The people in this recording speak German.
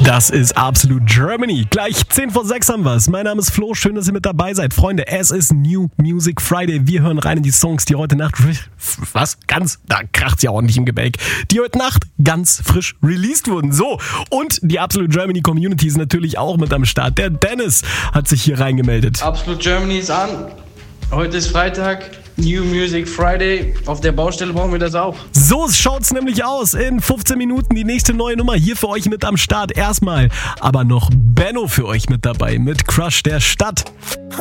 Das ist Absolute Germany. Gleich 10 vor 6 haben wir es. Mein Name ist Flo, schön, dass ihr mit dabei seid. Freunde, es ist New Music Friday. Wir hören rein in die Songs, die heute Nacht... Da kracht's ja ordentlich im Gebälk. Die heute Nacht ganz frisch released wurden. So, und die Absolute Germany Community ist natürlich auch mit am Start. Der Dennis hat sich hier reingemeldet. Absolute Germany ist an. Heute ist Freitag. New Music Friday. Auf der Baustelle brauchen wir das auch. So schaut's nämlich aus. In 15 Minuten die nächste neue Nummer hier für euch mit am Start. Erstmal aber noch Benno für euch mit dabei mit Crush der Stadt.